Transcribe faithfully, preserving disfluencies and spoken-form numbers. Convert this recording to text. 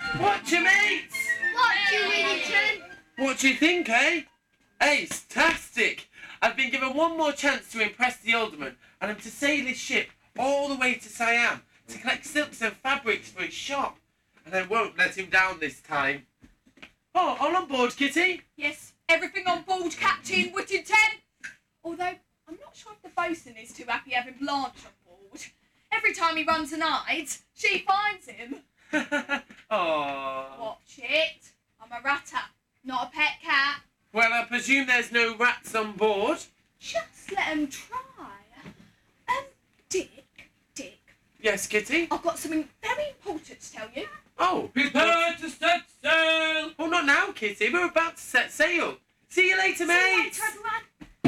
Watch your mates! Watch you, Whittington! What do you think, eh? Ace-tastic! I've been given one more chance to impress the alderman, and I'm to sail his ship all the way to Siam to collect silks and fabrics for his shop. And I won't let him down this time. Oh, all on board, Kitty? Yes, everything on board, Captain Whittington. Although, I'm not sure if the bosun is too happy having Blanche on board. Every time he runs a night, she finds him. Aww. Watch it. I'm a ratter, not a pet cat. Well, I presume there's no rats on board? Just let 'em try. Um, Dick, Dick, Yes, Kitty? I've got something very important to tell you. Oh. Prepare to set sail! Oh, not now, Kitty. We're about to set sail. See you later, See you mates. later, everyone.